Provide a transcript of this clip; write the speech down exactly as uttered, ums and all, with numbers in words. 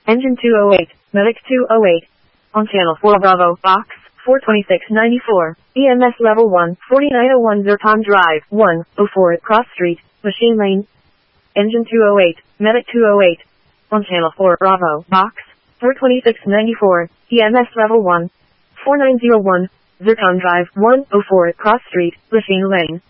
Engine two oh eight, Medic two oh eight. On channel four Bravo, box, four twenty-six ninety-four. E M S level one, forty-nine oh one Zircon Drive, one oh four at Cross Street, Machine Lane. Engine two oh eight, Medic two oh eight. On channel four Bravo, box, four twenty-six ninety-four. E M S level one, forty-nine oh one, Zircon Drive, one oh four at Cross Street, Machine Lane.